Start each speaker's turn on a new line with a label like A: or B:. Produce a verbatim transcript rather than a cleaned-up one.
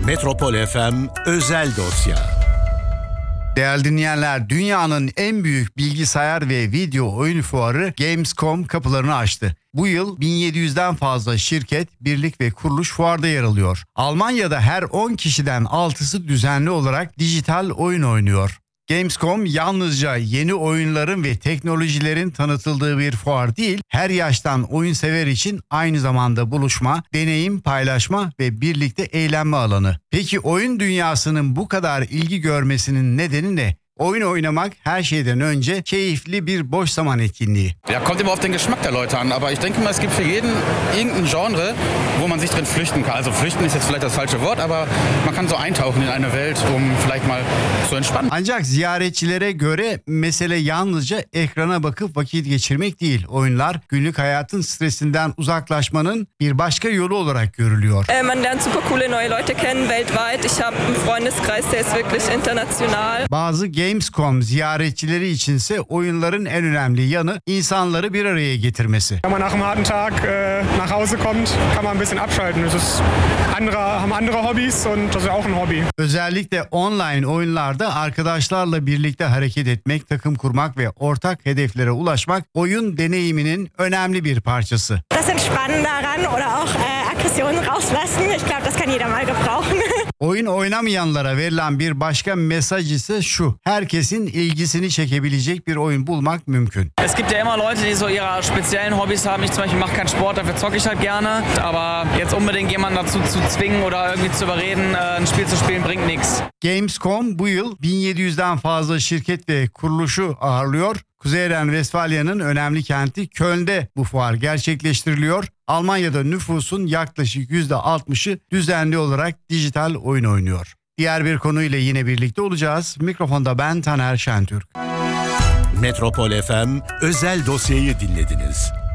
A: Metropol F M Özel Dosya.
B: Değerli dinleyenler, dünyanın en büyük bilgisayar ve video oyun fuarı Gamescom kapılarını açtı. Bu yıl bin yedi yüzden fazla şirket, birlik ve kuruluş fuarda yer alıyor. Almanya'da her on kişiden altısı düzenli olarak dijital oyun oynuyor. Gamescom yalnızca yeni oyunların ve teknolojilerin tanıtıldığı bir fuar değil, her yaştan oyun sever için aynı zamanda buluşma, deneyim, paylaşma ve birlikte eğlenme alanı. Peki oyun dünyasının bu kadar ilgi görmesinin nedeni ne? Oyun oynamak her şeyden önce keyifli bir boş zaman etkinliği.
C: Ja, kommt immer auf den Geschmack der Leute an, aber ich denke mal, es gibt für jeden irgendein Genre, wo man sich drin flüchten kann. Also flüchten ist jetzt vielleicht das falsche Wort, aber man kann so eintauchen in eine Welt, um vielleicht mal zu entspannen.
B: Ancak ziyaretçilere göre mesele yalnızca ekrana bakıp vakit geçirmek değil. Oyunlar günlük hayatın stresinden uzaklaşmanın bir başka yolu olarak görülüyor.
D: Äh, man lernt super coole neue Leute kennen weltweit. Ich habe einen Freundeskreis, der ist wirklich international.
B: Bazı Gamescom ziyaretçileri içinse oyunların en önemli yanı insanları bir araya getirmesi.
E: Wenn man nach einem harten Tag äh, nach Hause kommt, kann man ein bisschen abschalten. Das ist andere, haben andere Hobbys und das ist auch ein Hobby.
B: Özellikle online oyunlarda arkadaşlarla birlikte hareket etmek, takım kurmak ve ortak hedeflere ulaşmak oyun deneyiminin önemli bir parçası.
F: Das Entspannen daran oder auch äh, Aggressionen rauslassen. Ich glaube, das kann jeder mal gebrauchen.
B: Oyun oynamayanlara verilen bir başka mesaj ise şu: herkesin ilgisini çekebilecek bir oyun bulmak mümkün.
G: Es gibt ja immer Leute, die so ihre speziellen Hobbys haben. Ich zum Beispiel mache keinen Sport, dafür zocke ich halt gerne. Aber jetzt unbedingt jemanden dazu zu zwingen oder irgendwie zu überreden, ein Spiel zu spielen, bringt nichts.
B: Gamescom bu yıl bin yedi yüzden fazla şirket ve kuruluşu ağırlıyor. Kuzey Ren-Vesfalya'nın önemli kenti Köln'de bu fuar gerçekleştiriliyor. Almanya'da nüfusun yaklaşık yüzde altmışı düzenli olarak dijital oyun oynuyor. Diğer bir konuyla yine birlikte olacağız. Mikrofonda ben Taner Şentürk.
A: Metropol F M Özel Dosya'yı dinlediniz.